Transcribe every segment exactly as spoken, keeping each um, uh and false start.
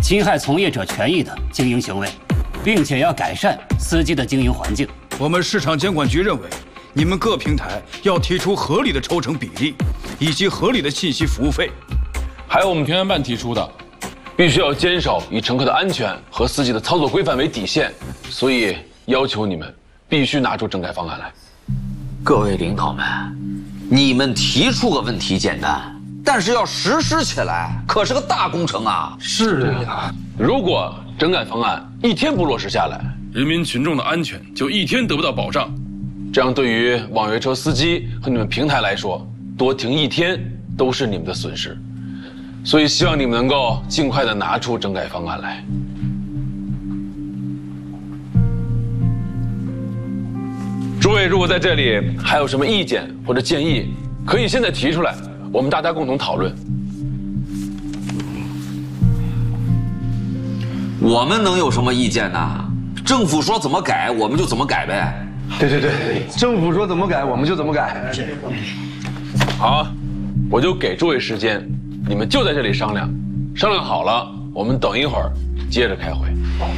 侵害从业者权益的经营行为，并且要改善司机的经营环境。 我们市场监管局认为，你们各平台要提出合理的抽成比例，以及合理的信息服务费。 还有我们平安办提出的，必须要坚守以乘客的安全和司机的操作规范为底线，所以要求你们必须拿出整改方案来。 各位领导们，你们提出个问题简单，但是要实施起来可是个大工程啊！ 是呀，如果整改方案一天不落实下来，人民群众的安全就一天得不到保障。这样对于网约车司机和你们平台来说，多停一天都是你们的损失。所以希望你们能够尽快的拿出整改方案来。诸位如果在这里还有什么意见或者建议，可以现在提出来，我们大家共同讨论。 我们能有什么意见呢？政府说怎么改，我们就怎么改呗。 对对对，政府说怎么改，我们就怎么改。 好，我就给诸位时间，你们就在这里商量，商量好了，我们等一会儿接着开会。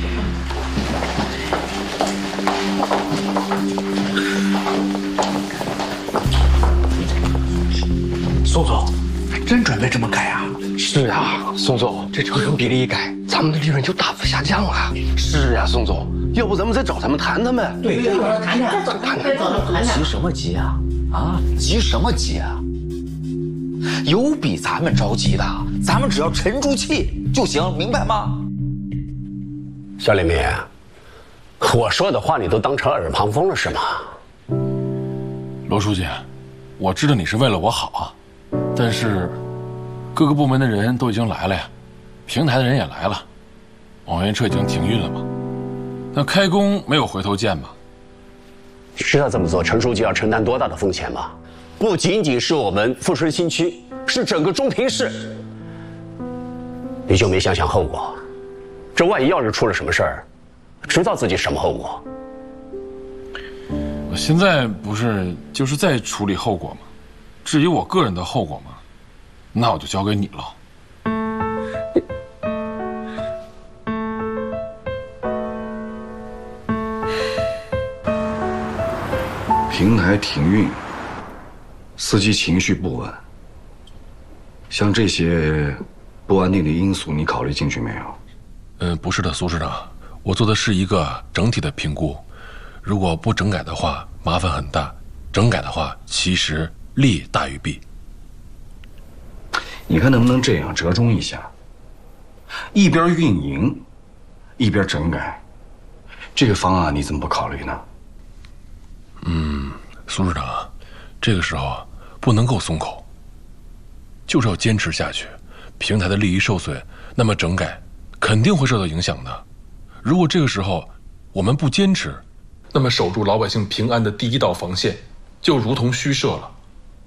宋总，还真准备这么改啊？ 是呀，宋总，这抽成比例一改，咱们的利润就大幅下降了。是呀，宋总，要不咱们再找他们谈谈呗？ 对，再找他谈谈，再找他们谈谈。 急什么急啊？啊，急什么急啊？有比咱们着急的，咱们只要沉住气就行，明白吗？ 小李明，我说的话你都当成耳旁风了是吗？ 罗书记，我知道你是为了我好啊，但是各个部门的人都已经来了呀，平台的人也来了，网约车已经停运了嘛，那开工没有回头箭嘛。 知道这么做陈书记要承担多大的风险吗？不仅仅是我们富顺新区，是整个中平市。你就没想想后果？这万一要是出了什么事儿，知道自己什么后果？ 我现在不是就是在处理后果吗？至于我个人的后果嘛，那我就交给你了。 平台停运，司机情绪不稳，像这些不安定的因素，你考虑进去没有？ 嗯，不是的，苏市长，我做的是一个整体的评估。如果不整改的话，麻烦很大；整改的话，其实利大于弊。 你看能不能这样折中一下？一边运营，一边整改，这个方案你怎么不考虑呢？ 嗯，苏市长，这个时候不能够松口，就是要坚持下去。平台的利益受损，那么整改肯定会受到影响的。如果这个时候我们不坚持，那么守住老百姓平安的第一道防线就如同虚设了。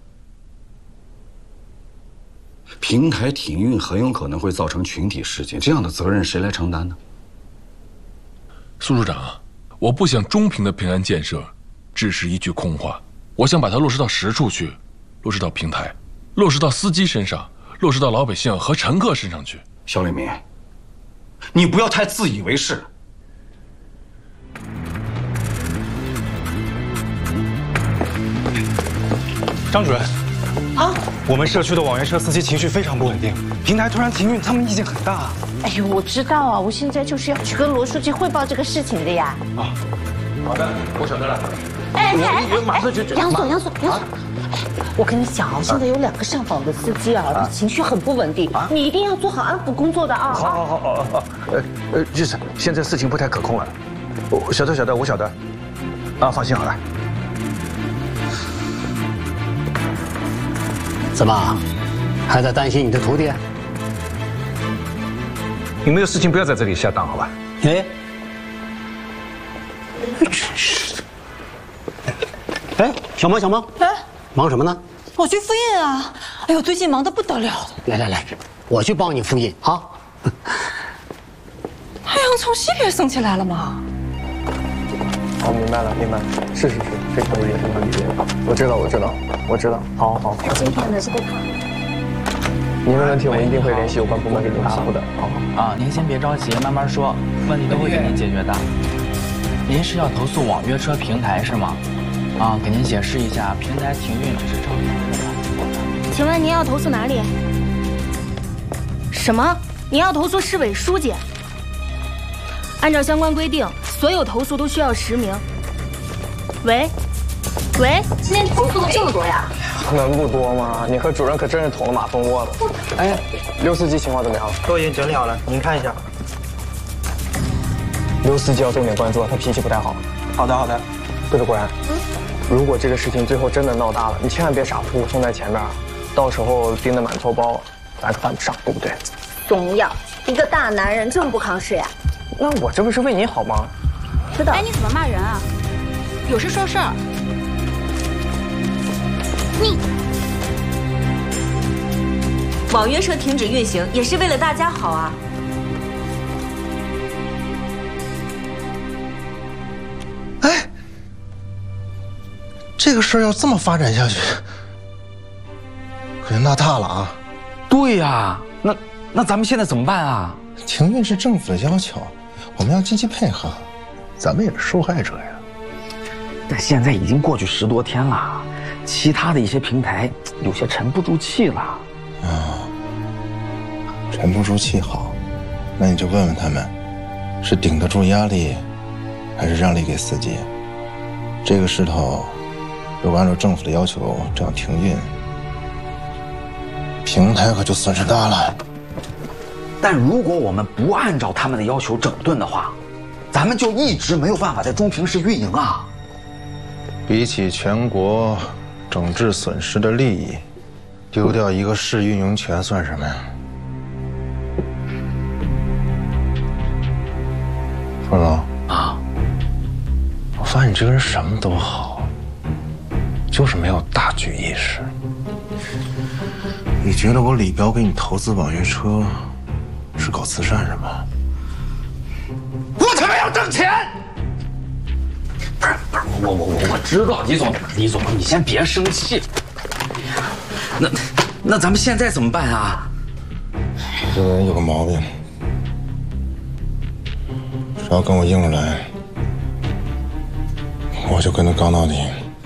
平台停运很有可能会造成群体事件，这样的责任谁来承担呢？ 苏处长，我不想中平的平安建设只是一句空话，我想把它落实到实处去，落实到平台，落实到司机身上，落实到老百姓和乘客身上去。 肖立民，你不要太自以为是。 张主任，啊，我们社区的网约车司机情绪非常不稳定，平台突然停运，他们意见很大。 哎呦，我知道啊，我现在就是要去跟罗书记汇报这个事情的呀。 啊，好的，我晓得了。 哎哎我马上去。 杨总，杨总，杨总，我跟你讲啊，现在有两个上访的司机啊，情绪很不稳定，你一定要做好安抚工作的啊。 好好好好好，呃呃，就是现在事情不太可控了。我晓得晓得，我晓得。啊，放心好了。 怎么，还在担心你的徒弟？ 你们有事情不要在这里下当，好吧？ 哎，真是的。哎，小萌，小萌，哎，忙什么呢？ 我去复印啊！哎呦，最近忙得不得了的。 来来来，我去帮你复印啊。 太阳从西边升起来了吗？ 哦，明白了，明白了，是是是，非常理解，非常理解。我知道，我知道，我知道。好好好。 今天的这个卡， 嗯， 您的问题我们一定会联系有关部门给您答复的。 啊，您先别着急，慢慢说，问题都会给您解决的。您是要投诉网约车平台是吗？啊，给您解释一下，平台停运只是正常的。 请问您要投诉哪里？什么？您要投诉市委书记？按照相关规定，所有投诉都需要实名。喂，喂， 今天投诉的这么多呀？ 能不多吗？你和主任可真是捅了马蜂窝了。哎，刘司机情况怎么样？ 都已经整理好了，您看一下。 刘司机要重点关注，他脾气不太好。 好的，好的。 对了，果然，如果这个事情最后真的闹大了，你千万别傻乎乎冲在前面，到时候盯得满头包，咱可犯不上，对不对？ 总要一个大男人这么不扛事呀？ 那我这不是为你好吗？ 知道。 哎，你怎么骂人啊？有事说事儿。 你网约车停止运行也是为了大家好啊。 哎，这个事儿要这么发展下去，可就闹大了啊！ 对呀，那那咱们现在怎么办啊？ 停运是政府的要求，我们要积极配合，咱们也是受害者呀。 但现在已经过去十多天了，其他的一些平台有些沉不住气了。 啊，沉不住气好，那你就问问他们，是顶得住压力，还是让利给司机？这个势头，如果按照政府的要求这样停运，平台可就损失大了。 但如果我们不按照他们的要求整顿的话，咱们就一直没有办法在中平市运营啊。 比起全国整治损失的利益，丢掉一个市运营权算什么呀？冯总啊， 我发现你这个人什么都好，就是没有大局意识。你觉得我李彪给你投资网约车是搞慈善是吧？ 我他妈要挣钱！不是不是，我我我我知道，李总，李总，你先别生气。那那咱们现在怎么办啊？ 这个人有个毛病，只要跟我硬着来，我就跟他刚到底。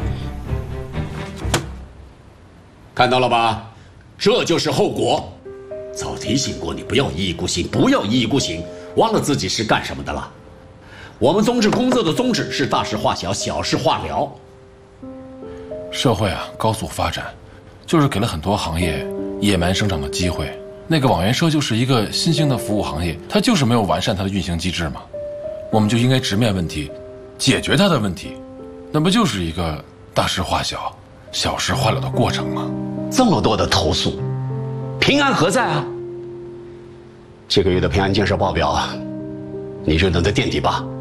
看到了吧？这就是后果。早提醒过你不要一意孤行，不要一意孤行，忘了自己是干什么的了。我们宗旨工作的宗旨是大事化小，小事化了。 社会啊，高速发展，就是给了很多行业野蛮生长的机会。那个网约车就是一个新兴的服务行业，它就是没有完善它的运行机制嘛。我们就应该直面问题，解决它的问题，那不就是一个大事化小，小事化了的过程吗？ 这么多的投诉，平安何在啊？这个月的平安建设报表，你认得在垫底吧？